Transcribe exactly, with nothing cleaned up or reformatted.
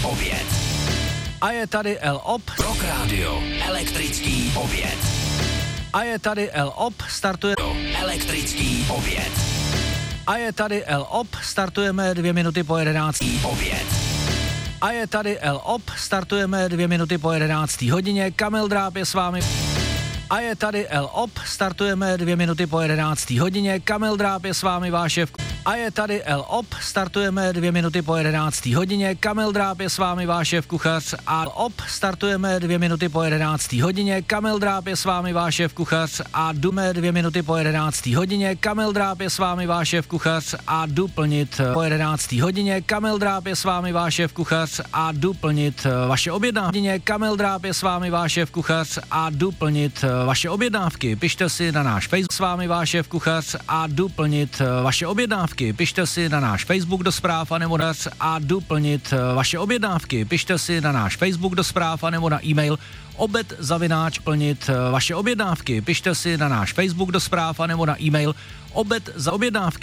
oběd. A je tady El Op. Rock Radio, elektrický oběd. A je tady El Op, startuje Elektrický oběd. A je tady El Op, startujeme dvě minuty po jedenáctý. Oběd. A je tady El Op, startujeme dvě minuty po jedenáctý hodině. Kamil Dráb je s vámi. A je tady El Op, startujeme dvě minuty po jedenáctý hodině. Kamil Dráb je s vámi, váš šéf. A je tady El Op, startujeme dvě minuty po jedenáctý hodině. Kamil Dráb je s vámi, váš šéf kuchař. A El Op, startujeme dvě minuty po jedenáctý hodině. Kamil Dráb je s vámi, váš šéf kuchař. A jdeme dvě minuty po jedenáctý hodině. Kamil Dráb je s vámi, váš šéf kuchař. A jdu plnit po jedenáctý hodině. Kamil Dráb je s vámi, váš šéf kuchař. A jdu plnit vaše objednávky. Kamil Dráb je s vámi, váš šéf kuchař. A jdu plnit vaše objednávky. Pište si na náš Facebook s vámi, váš šéf kuchař. A jdu plnit vaše objednávky. Pište si na náš Facebook do zpráv a nebo dař a jdu plnit vaše objednávky. Pište si na náš Facebook do zpráv a nebo na e-mail obed zavináč plnit vaše objednávky. Pište si na náš Facebook do zpráv a nebo na e-mail obed za objednávky.